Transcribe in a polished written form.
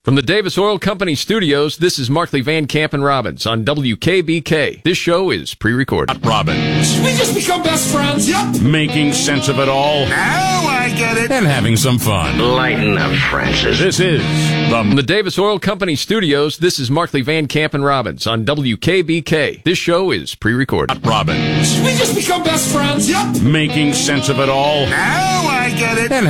From the Davis Oil Company studios, this is Markley Van Camp and Robbins on WKBK. This show is pre-recorded. Robbins. We just become best friends. Yep. Making sense of it all. Now I get it. And having some fun. Lighten up, Francis. This is From the Davis Oil Company studios, this is Markley Van Camp and Robbins on WKBK. This show is pre-recorded. Robbins. We just become best friends. Yep. Making sense of it all. Now I get it. And